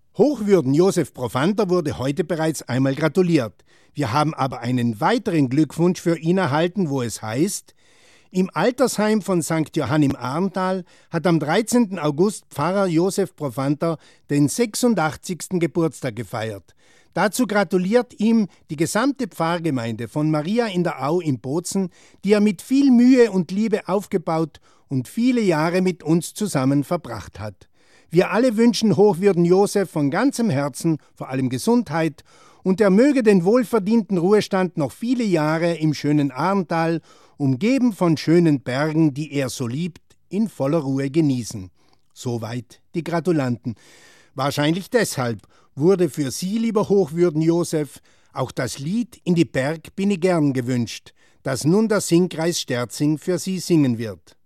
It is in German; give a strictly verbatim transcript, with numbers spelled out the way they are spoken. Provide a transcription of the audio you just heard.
Hochwürden Josef Profanter wurde heute bereits einmal gratuliert. Wir haben aber einen weiteren Glückwunsch für ihn erhalten, wo es heißt: Im Altersheim von Sankt Johann im Arntal hat am dreizehnten August Pfarrer Josef Profanter den sechsundachtzigsten Geburtstag gefeiert. Dazu gratuliert ihm die gesamte Pfarrgemeinde von Maria in der Au in Bozen, die er mit viel Mühe und Liebe aufgebaut und viele Jahre mit uns zusammen verbracht hat. Wir alle wünschen Hochwürden Josef von ganzem Herzen, vor allem Gesundheit, und er möge den wohlverdienten Ruhestand noch viele Jahre im schönen Arntal, umgeben von schönen Bergen, die er so liebt, in voller Ruhe genießen. Soweit die Gratulanten. Wahrscheinlich deshalb wurde für Sie, lieber Hochwürden Josef, auch das Lied In die Berg bin ich gern gewünscht, das nun der Singkreis Sterzing für Sie singen wird.